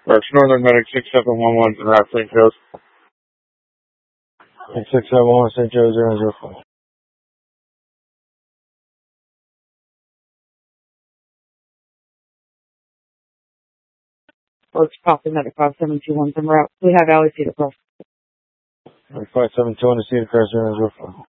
Rex Northern Medic 6711 to Route St. Joe's. 6711 St. Joe's 005. Let's pop in at 5721 from route. We have Alley Cedar Cross. 5721 to Cedar Cross 005.